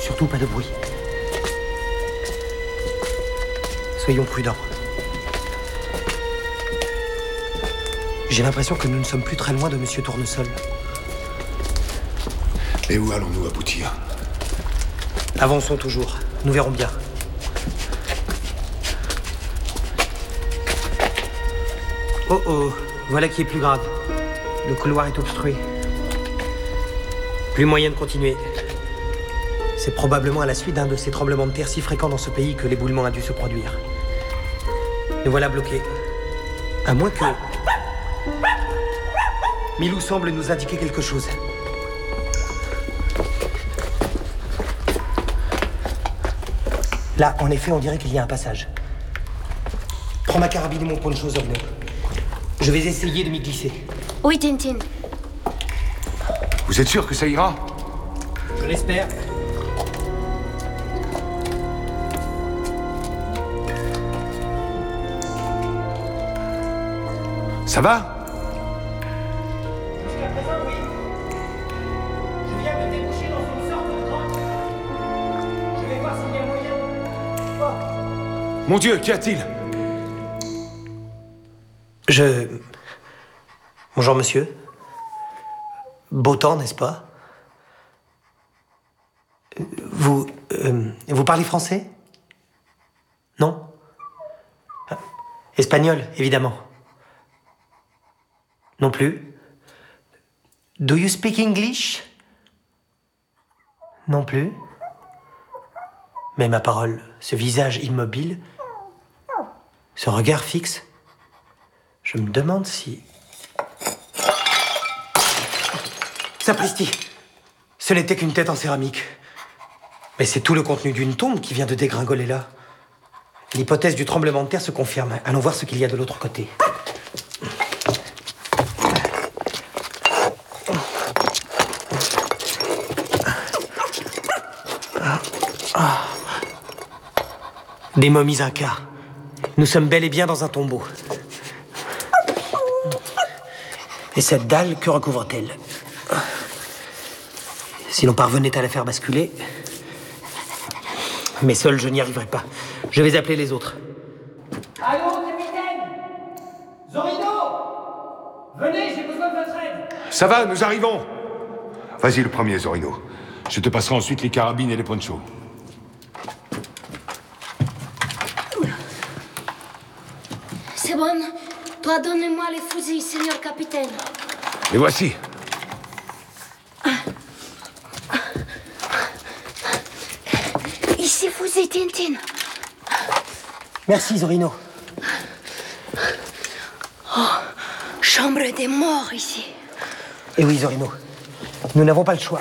Surtout pas de bruit. Soyons prudents. J'ai l'impression que nous ne sommes plus très loin de Monsieur Tournesol. Et où allons-nous aboutir? Avançons toujours. Nous verrons bien. Oh oh, voilà qui est plus grave. Le couloir est obstrué. Plus moyen de continuer. C'est probablement à la suite d'un de ces tremblements de terre si fréquents dans ce pays que l'éboulement a dû se produire. Nous voilà bloqués. À moins que... Milou semble nous indiquer quelque chose. Là, en effet, on dirait qu'il y a un passage. Prends ma carabine et mon poncho, Zorino. Je vais essayer de m'y glisser. Oui, Tintin. Vous êtes sûr que ça ira? Je l'espère. Ça va? Jusqu'à présent, oui. Je viens de déboucher dans une sorte de grotte. Je vais voir s'il y a moyen. Oh. Mon Dieu, qu'y a-t-il? Bonjour, monsieur. Beau temps, n'est-ce pas? Vous parlez français? Non? Espagnol, évidemment. Non plus? Do you speak English? Non plus? Mais ma parole, ce visage immobile, ce regard fixe, je me demande si... Sapristi! Ce n'était qu'une tête en céramique. Mais c'est tout le contenu d'une tombe qui vient de dégringoler là. L'hypothèse du tremblement de terre se confirme. Allons voir ce qu'il y a de l'autre côté. Des momies incas. Nous sommes bel et bien dans un tombeau. Et cette dalle, que recouvre-t-elle? Si l'on parvenait à la faire basculer... Mais seul, je n'y arriverai pas. Je vais appeler les autres. Allô, capitaine! Zorino! Venez, j'ai besoin de votre aide! Ça va, nous arrivons. Vas-y, le premier, Zorino. Je te passerai ensuite les carabines et les ponchos. C'est bon. Toi, donnez-moi les fusils, seigneur capitaine. Les voici. Ici, fusil, Tintin. Merci, Zorino. Oh, chambre des morts ici. Eh oui, Zorino. Nous n'avons pas le choix.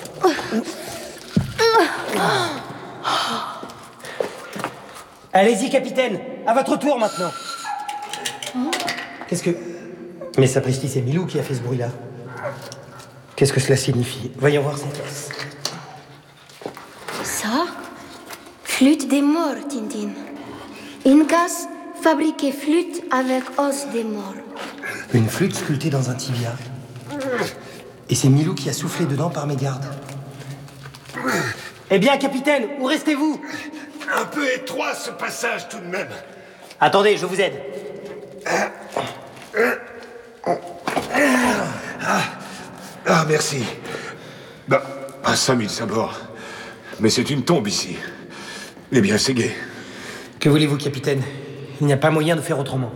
Allez-y, capitaine. À votre tour, maintenant. Qu'est-ce que... Mais sapristi, c'est Milou qui a fait ce bruit-là. Qu'est-ce que cela signifie? Voyons voir cette pièce. Ça? Flûte des morts, Tintin. Incas fabriquaient flûte avec os des morts. Une flûte sculptée dans un tibia. Et c'est Milou qui a soufflé dedans par mégarde. Eh bien, capitaine, où restez-vous? Un peu étroit, ce passage, tout de même. Attendez, je vous aide. Ah, merci. Bah, 5000 sabords. Mais c'est une tombe ici. Eh bien, c'est gai. Que voulez-vous, capitaine? Il n'y a pas moyen de faire autrement.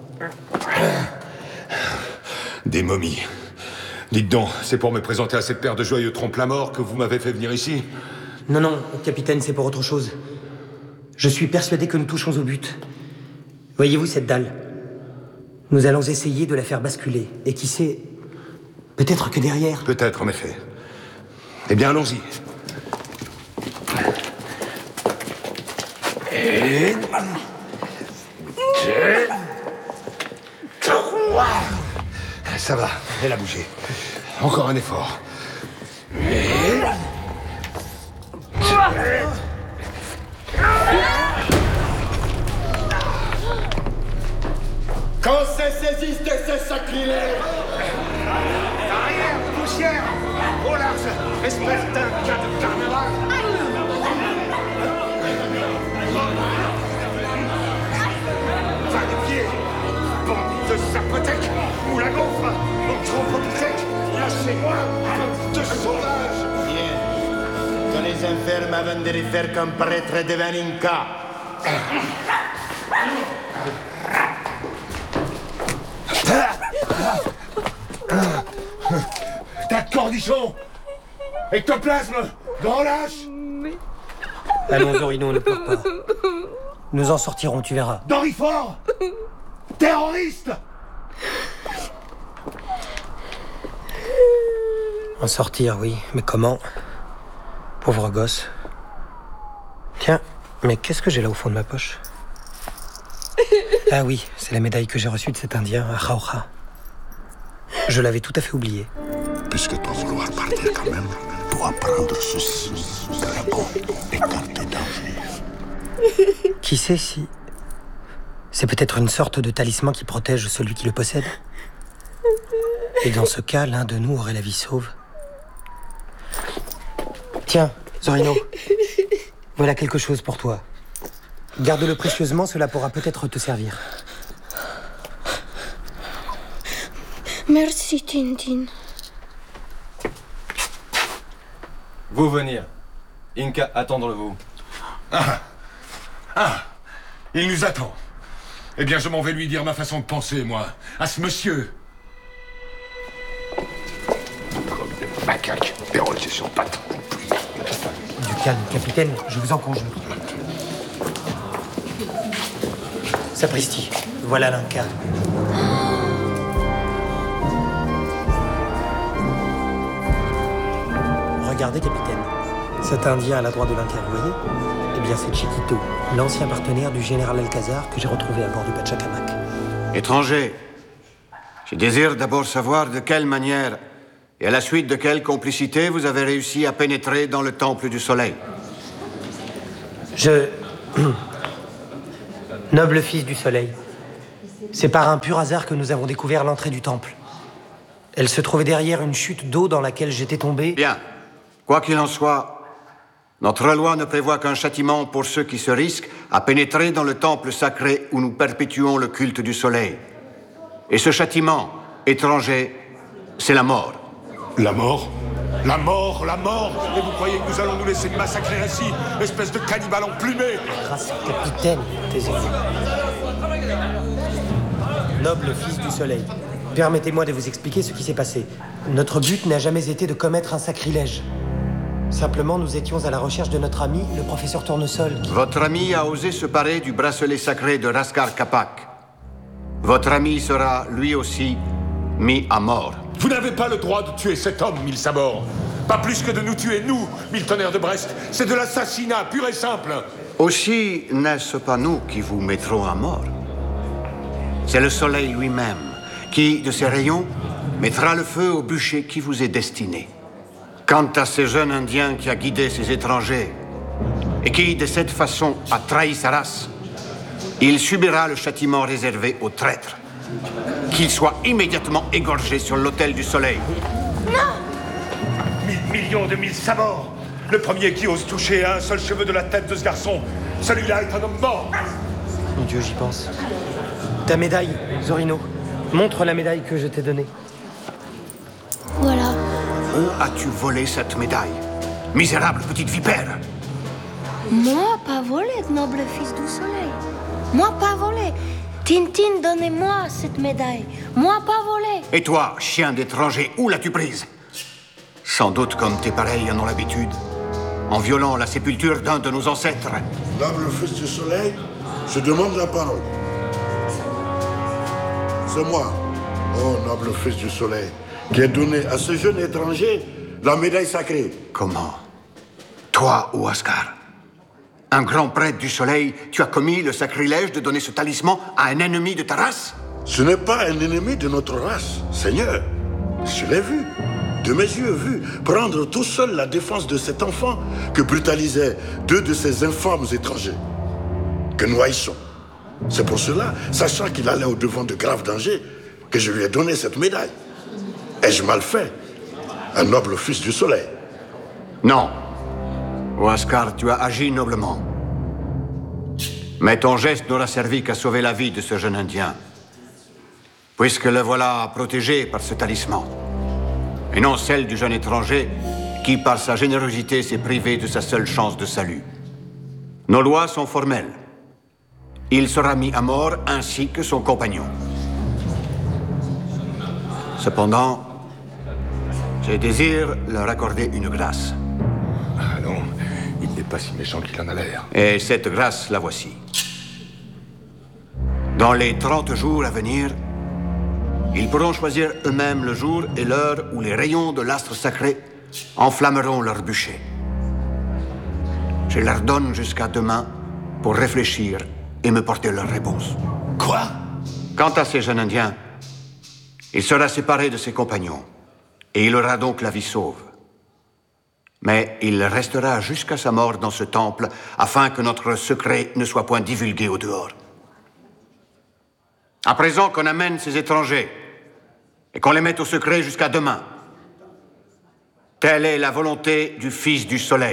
Des momies. Dites donc, c'est pour me présenter à cette paire de joyeux trompe-la-mort que vous m'avez fait venir ici? Non, non, capitaine, c'est pour autre chose. Je suis persuadé que nous touchons au but. Voyez-vous cette dalle? Nous allons essayer de la faire basculer. Et qui sait, peut-être que derrière... Peut-être, en effet. Eh bien, allons-y. Et... 2... 3... Ça va, elle a bougé. Encore un effort. Et... Quand c'est saisiste et c'est sacrilège! Arrière, poussière! Au large! Espèce d'un cas de carnaval! de Sapotec, Moulagonf, Anthropopithèque, lâchez-moi, de sauvage. Bien. Que les enfermes avant de les faire comme prêtre devant Inca. T'as cornichon, ectoplasme, grand lâche. Allons, Zorino, ne pleure pas. Nous en sortirons, tu verras. Dorifort, terroriste. En sortir, oui, mais comment? Pauvre gosse. Tiens, mais qu'est-ce que j'ai là au fond de ma poche? Ah oui, c'est la médaille que j'ai reçue de cet Indien à Jauja. Je l'avais tout à fait oubliée. Puisque tu vas vouloir partir quand même, dois prendre ceci de la bombe et garder danger. Qui sait si... C'est peut-être une sorte de talisman qui protège celui qui le possède. Et dans ce cas, l'un de nous aurait la vie sauve. Tiens, Zorino, voilà quelque chose pour toi. Garde-le précieusement, cela pourra peut-être te servir. Merci, Tintin. Vous venir. Inca, attendre-vous. Il nous attend. Eh bien, je m'en vais lui dire ma façon de penser, moi, à ce monsieur. Comme des macaques dérogés sur pattes. Du calme, capitaine, je vous en conjure. Sapristi, voilà l'Inca. Regardez, capitaine. Cet Indien à la droite de l'Inca, vous voyez? Eh bien, c'est Chiquito, l'ancien partenaire du général Alcazar que j'ai retrouvé à bord du Pachacamac. Étranger, je désire d'abord savoir de quelle manière et à la suite de quelle complicité vous avez réussi à pénétrer dans le Temple du Soleil. Noble fils du Soleil, c'est par un pur hasard que nous avons découvert l'entrée du temple. Elle se trouvait derrière une chute d'eau dans laquelle j'étais tombé. Bien. Quoi qu'il en soit, notre loi ne prévoit qu'un châtiment pour ceux qui se risquent à pénétrer dans le temple sacré où nous perpétuons le culte du Soleil. Et ce châtiment, étranger, c'est la mort. La mort? La mort, la mort! Et vous croyez que nous allons nous laisser massacrer ainsi, espèce de cannibale emplumé? Grâce, capitaine, taisez-vous. Noble fils du Soleil, permettez-moi de vous expliquer ce qui s'est passé. Notre but n'a jamais été de commettre un sacrilège. Simplement, nous étions à la recherche de notre ami, le professeur Tournesol. Votre ami a osé se parer du bracelet sacré de Raskar Kapak. Votre ami sera, lui aussi, mis à mort. Vous n'avez pas le droit de tuer cet homme, Mille Sabords. Pas plus que de nous tuer, nous, Mille Tonnerres de Brest. C'est de l'assassinat, pur et simple. Aussi, n'est-ce pas nous qui vous mettrons à mort? C'est le Soleil lui-même qui, de ses rayons, mettra le feu au bûcher qui vous est destiné. Quant à ce jeune Indien qui a guidé ces étrangers et qui, de cette façon, a trahi sa race, il subira le châtiment réservé aux traîtres. Qu'il soit immédiatement égorgé sur l'autel du Soleil. Millions de Mille Sabords. Le premier qui ose toucher à un seul cheveu de la tête de ce garçon, celui-là est un homme mort. Mon Dieu, j'y pense. Ta médaille, Zorino. Montre la médaille que je t'ai donnée. Voilà. Où as-tu volé cette médaille? Misérable petite vipère! Moi, pas volé, noble fils du Soleil. Moi, pas volé. Tintin, donnez-moi cette médaille. Moi, pas volé. Et toi, chien d'étranger, où l'as-tu prise? Sans doute comme tes pareils en ont l'habitude, en violant la sépulture d'un de nos ancêtres. Noble fils du Soleil, je demande la parole. C'est moi, oh noble fils du Soleil, qui ai donné à ce jeune étranger la médaille sacrée. Comment? Toi, Huascar, un grand prêtre du Soleil, tu as commis le sacrilège de donner ce talisman à un ennemi de ta race? Ce n'est pas un ennemi de notre race, Seigneur. Je l'ai vu, de mes yeux vu, prendre tout seul la défense de cet enfant que brutalisaient deux de ces infâmes étrangers, que nous haïssons. C'est pour cela, sachant qu'il allait au-devant de graves dangers, que je lui ai donné cette médaille. Ai-je mal fait? Un noble fils du Soleil. Non. Huascar, tu as agi noblement. Mais ton geste n'aura servi qu'à sauver la vie de ce jeune Indien. puisque le voilà protégé par ce talisman, et non celle du jeune étranger qui, par sa générosité, s'est privé de sa seule chance de salut. Nos lois sont formelles. Il sera mis à mort ainsi que son compagnon. Cependant, je désire leur accorder une grâce. Ah non, il n'est pas si méchant qu'il en a l'air. Et cette grâce, la voici. Dans les 30 jours à venir, ils pourront choisir eux-mêmes le jour et l'heure où les rayons de l'astre sacré enflammeront leur bûcher. Je leur donne jusqu'à demain pour réfléchir et me porter leur réponse. Quoi? Quant à ces jeunes Indiens, il sera séparé de ses compagnons, et il aura donc la vie sauve. Mais il restera jusqu'à sa mort dans ce temple, afin que notre secret ne soit point divulgué au dehors. À présent qu'on amène ces étrangers, et qu'on les mette au secret jusqu'à demain. Telle est la volonté du Fils du Soleil.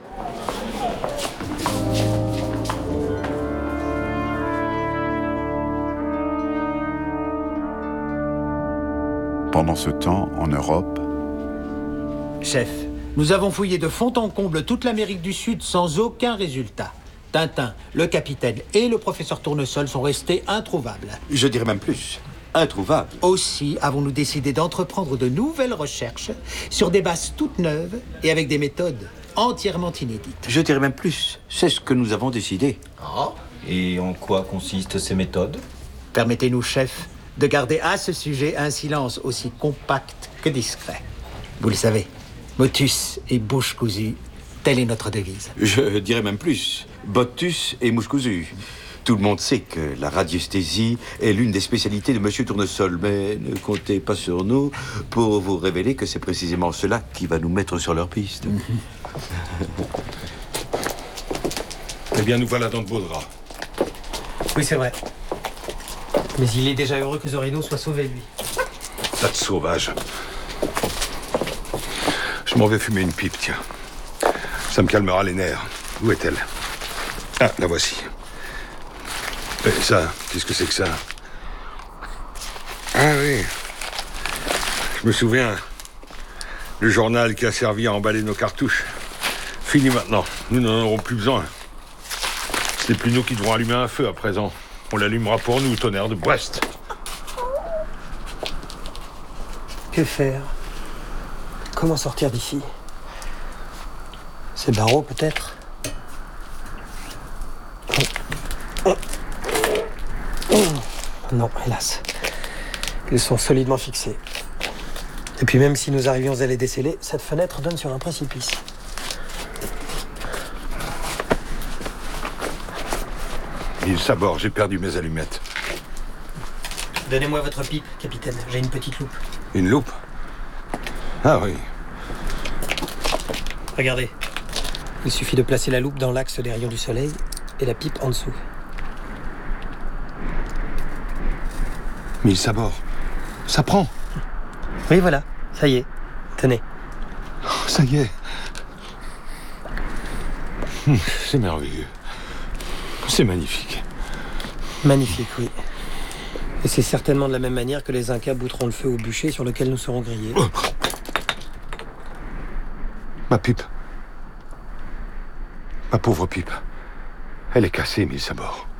Pendant ce temps, en Europe... Chef, nous avons fouillé de fond en comble toute l'Amérique du Sud sans aucun résultat. Tintin, le capitaine et le professeur Tournesol sont restés introuvables. Je dirais même plus, introuvables. Aussi avons-nous décidé d'entreprendre de nouvelles recherches sur des bases toutes neuves et avec des méthodes entièrement inédites. Je dirais même plus, c'est ce que nous avons décidé. Ah, et en quoi consistent ces méthodes? Permettez-nous, chef, de garder à ce sujet un silence aussi compact que discret. Vous le savez, motus et bouche cousue, telle est notre devise. Je dirais même plus, botus et mouche cousue. Tout le monde sait que la radiesthésie est l'une des spécialités de Monsieur Tournesol, mais ne comptez pas sur nous pour vous révéler que c'est précisément cela qui va nous mettre sur leur piste. Eh bien, nous voilà dans de beaux draps. Oui, c'est vrai. Mais il est déjà heureux que Zorino soit sauvé, lui. Tas de sauvage. Je m'en vais fumer une pipe, tiens. Ça me calmera les nerfs. Où est-elle? Ah, la voici. Et ça, qu'est-ce que c'est que ça? Ah oui. Je me souviens. Le journal qui a servi à emballer nos cartouches. Fini maintenant. Nous n'en aurons plus besoin. Ce n'est plus nous qui devrons allumer un feu à présent. On l'allumera pour nous, tonnerre de Brest. Que faire? Comment sortir d'ici? Ces barreaux, peut-être? Non, hélas. Ils sont solidement fixés. Et puis même si nous arrivions à les déceler, cette fenêtre donne sur un précipice. Il s'aborde, j'ai perdu mes allumettes. Donnez-moi votre pipe, capitaine. J'ai une petite loupe. Une loupe? Ah oui. Regardez. Il suffit de placer la loupe dans l'axe des rayons du soleil et la pipe en dessous. Mais il s'aborde. Ça prend. Oui, voilà. Ça y est. Tenez. Oh, ça y est. C'est merveilleux. C'est magnifique. Magnifique, oui. Et c'est certainement de la même manière que les Incas bouteront le feu au bûcher sur lequel nous serons grillés. Oh. Ma pipe. Ma pauvre pipe. Elle est cassée, mais il s'aborde.